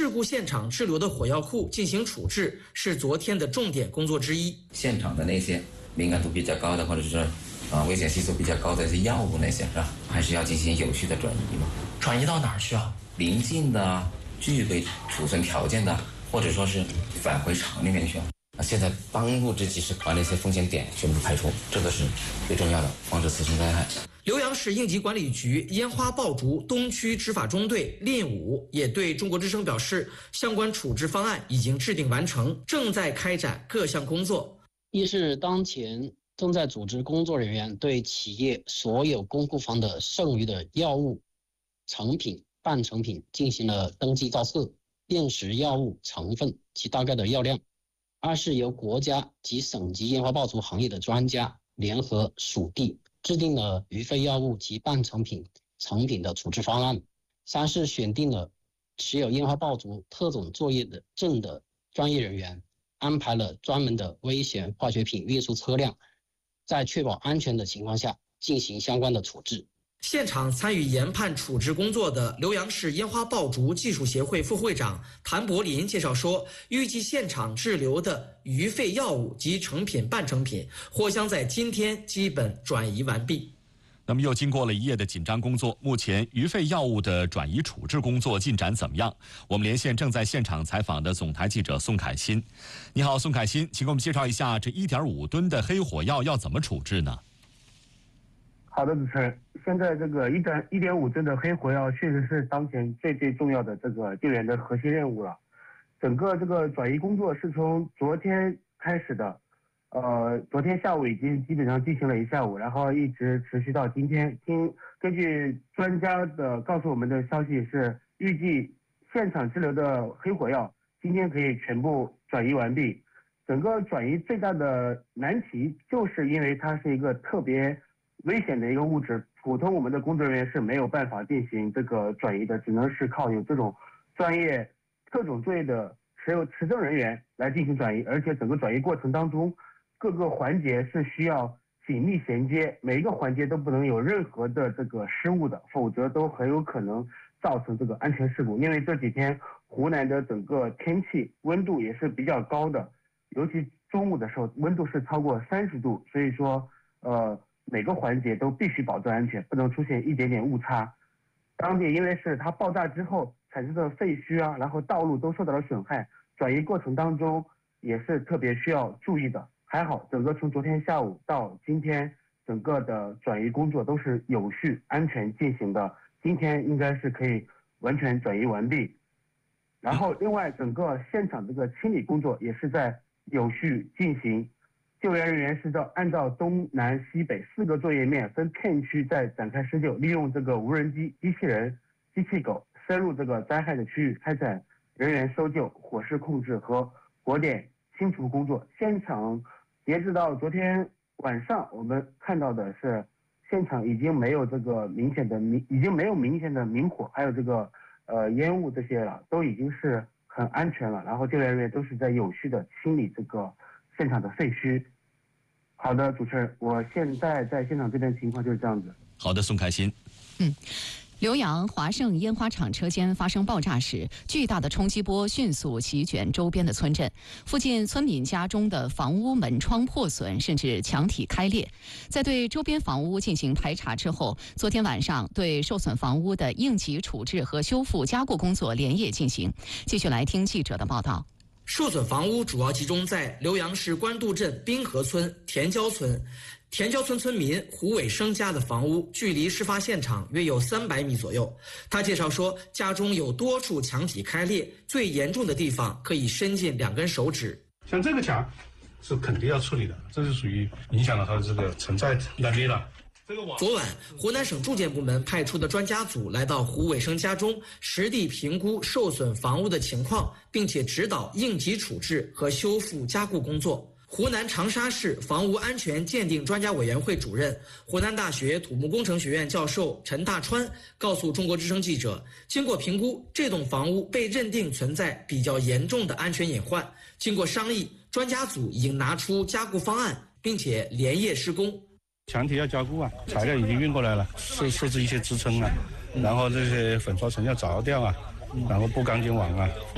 故现场滞留的火药库进行处置，是昨天的重点工作之一。 现场的那些敏感度比较高的，或者是危险系数比较高的一些药物那些，是吧？还是要进行有序的转移嘛。 转移到哪儿去啊？ 邻近的、具备储存条件的，或者说是返回厂里面去。现在当务之急是把那些风险点全部排除，这个是最重要的，防止次生灾害。 浏阳市应急管理局烟花爆竹东区执法中队练武也对中国之声表示，相关处置方案已经制定完成，正在开展各项工作。 一是当前正在组织工作人员对企业所有公库房的剩余的药物成品、半成品进行了登记造册，辨识药物成分及大概的药量。二是由国家及省级烟花爆竹行业的专家联合属地制定了余废药物及半成品、成品的处置方案。三是选定了持有烟花爆竹特种作业的证的专业人员，安排了专门的危险化学品运输车辆，在确保安全的情况下进行相关的处置。 现场参与研判处置工作的浏阳市烟花爆竹技术协会副会长谭柏林介绍说，预计现场滞留的余废药物及成品、半成品或将在今天基本转移完毕。 那么又经过了一夜的紧张工作，目前余废药物的转移处置工作进展怎么样？我们连线正在现场采访的总台记者宋凯欣。你好，宋凯欣，请给我们介绍一下这1.5吨的黑火药要怎么处置呢？ 好的，主持人，现在这个1.5吨的黑火药确实是当前最重要的这个救援的核心任务了。整个这个转移工作是从昨天开始的，昨天下午已经基本上进行了一下午，然后一直持续到今天。根据专家的告诉我们的消息是，预计现场滞留的黑火药今天可以全部转移完毕。整个转移最大的难题就是因为它是一个特别危险的一个物质，普通我们的工作人员是没有办法进行这个转移的，只能是靠有这种专业特种作业的持证人员来进行转移，而且整个转移过程当中各个环节是需要紧密衔接，每一个环节都不能有任何的这个失误的，否则都很有可能造成这个安全事故。因为这几天湖南的整个天气温度也是比较高的，尤其中午的时候温度是超过30度，所以说每个环节都必须保证安全，不能出现一点点误差。当地因为是它爆炸之后产生的废墟啊，然后道路都受到了损害，转移过程当中也是特别需要注意的。还好，整个从昨天下午到今天，整个的转移工作都是有序、安全进行的。今天应该是可以完全转移完毕。然后，另外整个现场这个清理工作也是在有序进行。救援人员是按照东南西北4个作业面分片区在展开施救，利用这个无人机、机器人、机器狗深入这个灾害的区域，开展人员搜救、火势控制和火点清除工作。现场截止到昨天晚上，我们看到的是现场已经没有明显的明火，还有这个烟雾这些了，都已经是很安全了。然后救援人员都是在有序的清理这个现场的废墟。好的，主持人，我现在在现场这边情况就是这样子。 好的，宋凯欣。 浏阳华盛烟花厂车间发生爆炸时，巨大的冲击波迅速席卷周边的村镇，附近村民家中的房屋门窗破损，甚至墙体开裂。在对周边房屋进行排查之后，昨天晚上对受损房屋的应急处置和修复加固工作连夜进行。继续来听记者的报道。 受损房屋主要集中在浏阳市官渡镇滨河村、田郊村。田郊村村民胡伟生家的房屋距离事发现场约有300米左右。他介绍说，家中有多处墙体开裂，最严重的地方可以伸进2根手指。 像这个墙是肯定要处理的，这是属于影响了他的这个承载能力了。 昨晚，湖南省住建部门派出的专家组来到胡伟生家中，实地评估受损房屋的情况，并且指导应急处置和修复加固工作。湖南长沙市房屋安全鉴定专家委员会主任、湖南大学土木工程学院教授陈大川告诉中国之声记者，经过评估，这栋房屋被认定存在比较严重的安全隐患。经过商议，专家组已经拿出加固方案，并且连夜施工。 墙体要加固啊，材料已经运过来了，设置一些支撑啊，然后这些粉刷层要凿掉啊，然后布钢筋网啊。